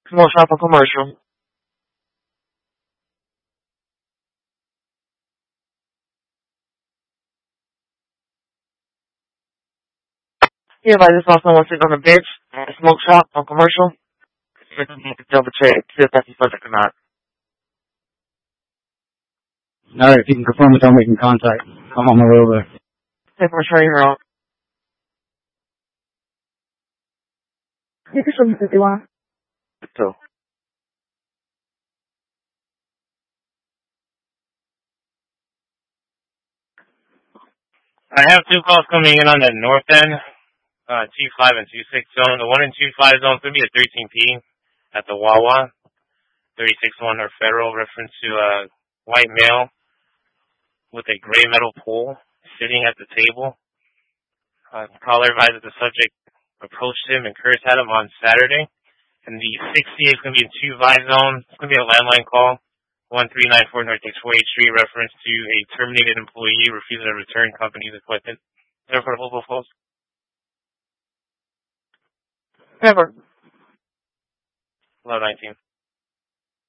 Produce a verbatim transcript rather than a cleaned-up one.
Smoke shop or commercial? Yeah, if I just saw someone sitting on a bench at a smoke shop or commercial, double check, see if that's the subject or not. Alright, if you can confirm it, I'm making contact. I'm on my way over there. Take my train her on. You can show me fifty-one. So. I have two calls coming in on the north end, uh, two five and two six zone. The one in two five zone is going to be at thirteen P at the Wawa. thirty-six one or Federal, reference to a white male with a gray metal pole sitting at the table. Uh, the caller advised that the subject approached him and cursed at him on Saturday. And the sixty-eight is going to be in two five zone. It's going to be a landline call. one three nine four North Explorate Street, reference to a terminated employee refusing to return company's equipment. Therefore, mobile phones. Never. eleven nineteen.